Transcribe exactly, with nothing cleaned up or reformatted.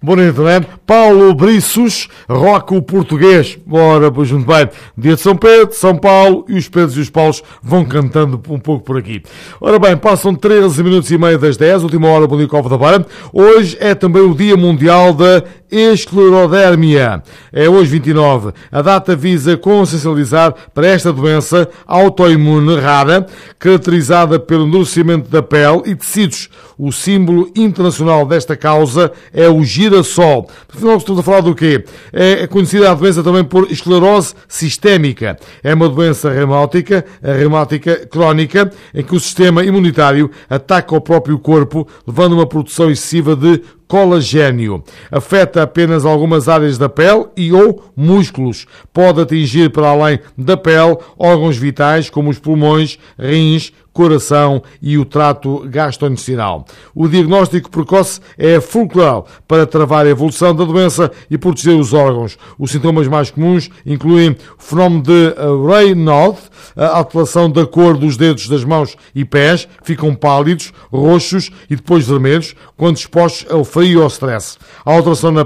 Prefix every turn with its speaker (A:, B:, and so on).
A: Bonito, não é? Paulo Briços, rock o português. Ora, pois muito bem. Dia de São Pedro, São Paulo, e os Pedros e os Paulos vão cantando um pouco por aqui. Ora bem, passam treze minutos e meio das dez, última hora, Bom Dia Cova da Beira. Hoje é também o Dia Mundial da Esclerodérmia. É hoje vinte e nove. A data visa consciencializar para esta doença autoimune rara, caracterizada pelo endurecimento da pele e tecidos. O símbolo internacional desta causa é o girassol. Afinal, estamos a falar do quê? É conhecida a doença também por esclerose sistémica. É uma doença reumática, a reumática crónica, em que o sistema imunitário ataca o próprio corpo, levando a uma produção excessiva de colagênio. Afeta apenas algumas áreas da pele e ou músculos. Pode atingir para além da pele órgãos vitais como os pulmões, rins, coração e o trato gastrointestinal. O diagnóstico precoce é fulcral para travar a evolução da doença e proteger os órgãos. Os sintomas mais comuns incluem o fenómeno de Raynaud, a alteração da cor dos dedos das mãos e pés, ficam pálidos, roxos e depois vermelhos, quando expostos ao frio ou ao stress. A alteração na